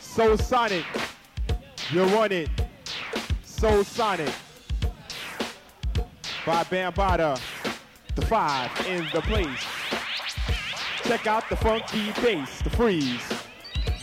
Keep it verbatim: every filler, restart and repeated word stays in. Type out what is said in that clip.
So Sonic, you run it. So Sonic. By Bambaataa, the five in the place. Check out the funky bass, the freeze.